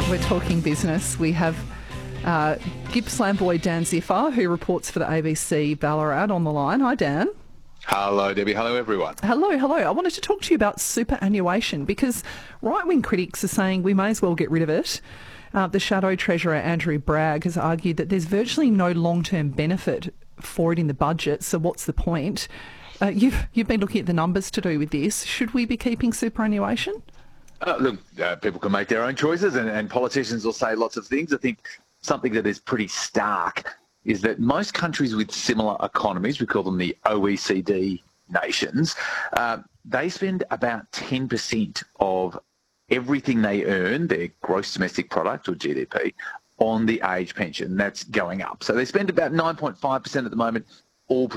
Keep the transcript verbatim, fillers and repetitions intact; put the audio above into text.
We're talking business. We have uh, Gippsland boy Dan Ziffer, who reports for the A B C Ballarat, on the line. Hi, Dan. Hello, Debbie. Hello, everyone. Hello, hello. I wanted to talk to you about superannuation because right-wing critics are saying we may as well get rid of it. Uh, the Shadow Treasurer, Andrew Bragg, has argued that there's virtually no long-term benefit for it in the budget, so what's the point? Uh, you've, you've been looking at the numbers to do with this. Should we be keeping superannuation? Uh, look, uh, people can make their own choices and, and politicians will say lots of things. I think something that is pretty stark is that most countries with similar economies, we call them the O E C D nations, uh, they spend about ten percent of everything they earn, their gross domestic product or G D P, on the age pension. That's going up. So they spend about nine point five percent at the moment, all